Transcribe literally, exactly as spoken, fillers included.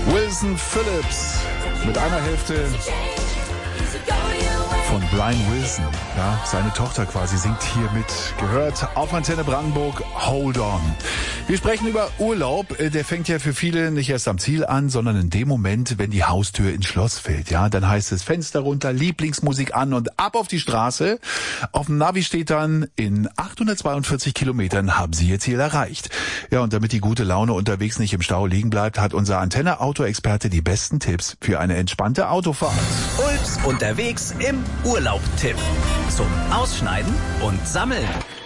Wilson Phillips mit einer Hälfte von Brian Wilson. Ja, seine Tochter quasi singt hier mit. Gehört auf Antenne Brandenburg, Hold On. Wir sprechen über Urlaub. Der fängt ja für viele nicht erst am Ziel an, sondern in dem Moment, wenn die Haustür ins Schloss fällt. Ja, dann heißt es Fenster runter, Lieblingsmusik an und ab auf die Straße. Auf dem Navi steht dann, in achthundertzweiundvierzig Kilometern haben Sie Ihr Ziel erreicht. Ja, und damit die gute Laune unterwegs nicht im Stau liegen bleibt, hat unser Antenne-Auto-Experte die besten Tipps für eine entspannte Autofahrt. Ulps unterwegs im Urlaub-Tipp. Zum Ausschneiden und Sammeln.